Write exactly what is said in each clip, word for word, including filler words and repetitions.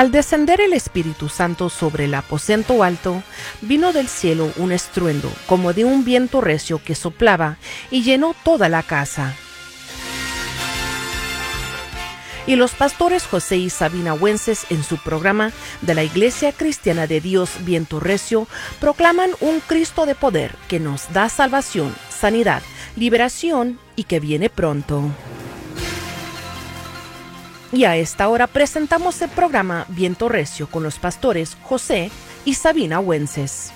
Al descender el Espíritu Santo sobre el aposento alto, vino del cielo un estruendo como de un viento recio que soplaba y llenó toda la casa. Y los pastores José y Sabina Wences, en su programa de la Iglesia Cristiana de Dios Viento Recio, proclaman un Cristo de poder que nos da salvación, sanidad, liberación y que viene pronto. Y a esta hora presentamos el programa Viento Recio con los pastores José y Sabina Wences.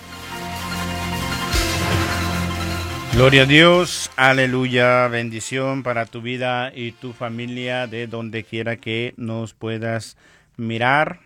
Gloria a Dios, aleluya, bendición para tu vida y tu familia de donde quiera que nos puedas mirar.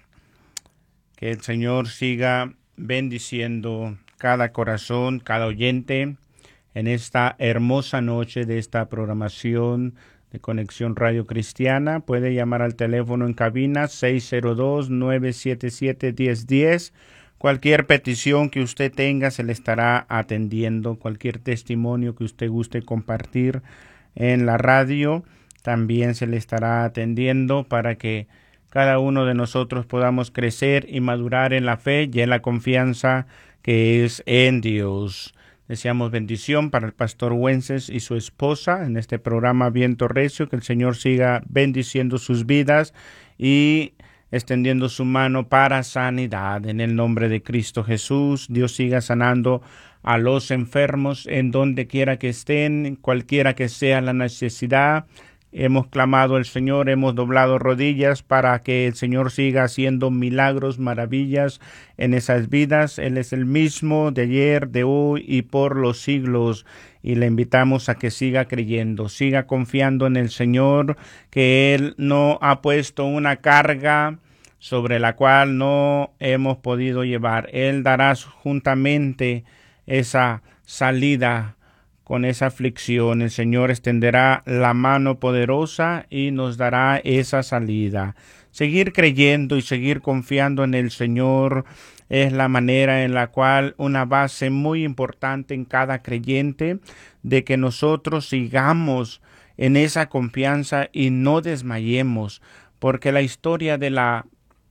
Que el Señor siga bendiciendo cada corazón, cada oyente en esta hermosa noche de esta programación de Conexión Radio Cristiana. Puede llamar al teléfono en cabina seis cero dos, nueve siete siete, uno cero uno cero. Cualquier petición que usted tenga se le estará atendiendo. Cualquier testimonio que usted guste compartir en la radio también se le estará atendiendo para que cada uno de nosotros podamos crecer y madurar en la fe y en la confianza que es en Dios. Deseamos bendición para el pastor Wences y su esposa en este programa Viento Recio. Que el Señor siga bendiciendo sus vidas y extendiendo su mano para sanidad. En el nombre de Cristo Jesús, Dios siga sanando a los enfermos en donde quiera que estén, cualquiera que sea la necesidad. Hemos clamado al Señor, hemos doblado rodillas para que el Señor siga haciendo milagros, maravillas en esas vidas. Él es el mismo de ayer, de hoy y por los siglos. Y le invitamos a que siga creyendo, siga confiando en el Señor, que Él no ha puesto una carga sobre la cual no hemos podido llevar. Él dará juntamente esa salida con esa aflicción. El Señor extenderá la mano poderosa y nos dará esa salida. Seguir creyendo y seguir confiando en el Señor es la manera en la cual una base muy importante en cada creyente de que nosotros sigamos en esa confianza y no desmayemos, porque la historia de la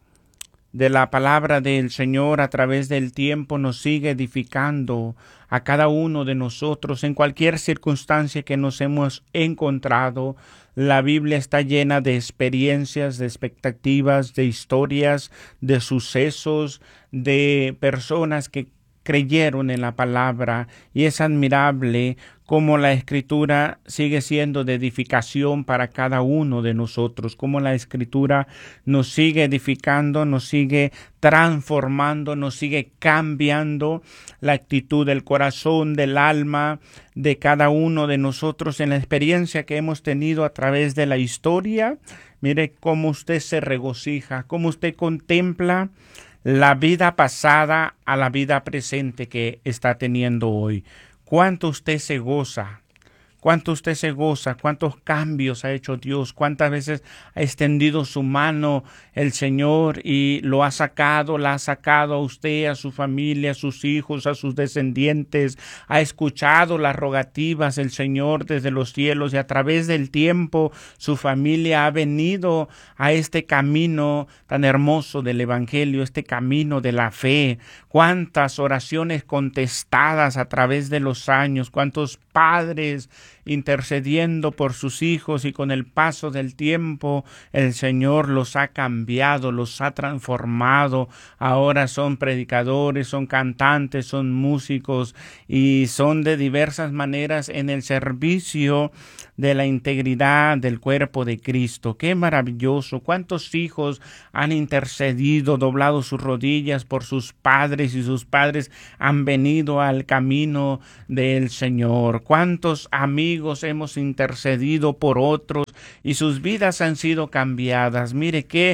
de la palabra del Señor a través del tiempo nos sigue edificando a cada uno de nosotros en cualquier circunstancia que nos hemos encontrado. La Biblia está llena de experiencias, de expectativas, de historias, de sucesos, de personas que creyeron en la palabra, y es admirable cómo la Escritura sigue siendo de edificación para cada uno de nosotros, cómo la Escritura nos sigue edificando, nos sigue transformando, nos sigue cambiando la actitud del corazón, del alma de cada uno de nosotros en la experiencia que hemos tenido a través de la historia. Mire cómo usted se regocija, cómo usted contempla la vida pasada a la vida presente que está teniendo hoy. ¿Cuánto usted se goza? ¿Cuánto usted se goza? ¿Cuántos cambios ha hecho Dios? ¿Cuántas veces ha extendido su mano el Señor y lo ha sacado, la ha sacado a usted, a su familia, a sus hijos, a sus descendientes? Ha escuchado las rogativas del Señor desde los cielos, y a través del tiempo su familia ha venido a este camino tan hermoso del Evangelio, este camino de la fe. Cuántas oraciones contestadas a través de los años, cuántos padres intercediendo por sus hijos, y con el paso del tiempo el Señor los ha cambiado, los ha transformado. Ahora son predicadores, son cantantes, son músicos y son de diversas maneras en el servicio de la integridad del cuerpo de Cristo. ¡Qué maravilloso! ¿Cuántos hijos han intercedido, doblado sus rodillas por sus padres, y sus padres han venido al camino del Señor? ¿Cuántos amigos hemos intercedido por otros y sus vidas han sido cambiadas? Mire qué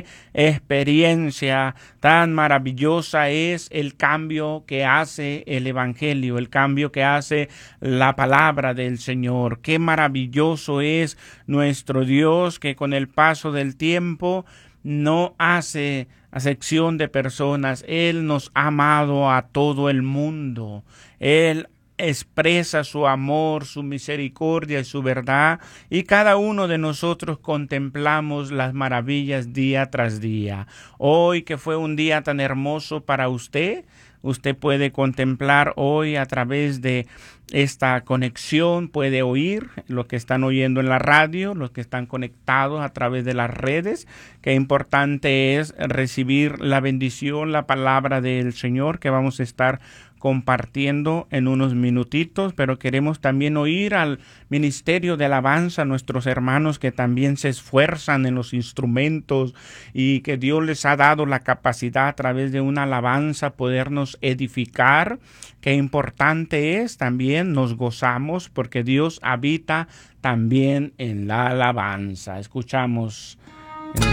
experiencia tan maravillosa es el cambio que hace el Evangelio, el cambio que hace la palabra del Señor. Qué maravilloso es nuestro Dios, que con el paso del tiempo no hace acepción de personas. Él nos ha amado a todo el mundo. Él expresa su amor, su misericordia y su verdad, y cada uno de nosotros contemplamos las maravillas día tras día. Hoy, que fue un día tan hermoso para usted, usted puede contemplar hoy a través de esta conexión, puede oír lo que están oyendo en la radio, los que están conectados a través de las redes. Qué importante es recibir la bendición, la palabra del Señor que vamos a estar compartiendo en unos minutitos, pero queremos también oír al ministerio de alabanza, nuestros hermanos que también se esfuerzan en los instrumentos y que Dios les ha dado la capacidad a través de una alabanza podernos edificar. Qué importante es también, nos gozamos porque Dios habita también en la alabanza. Escuchamos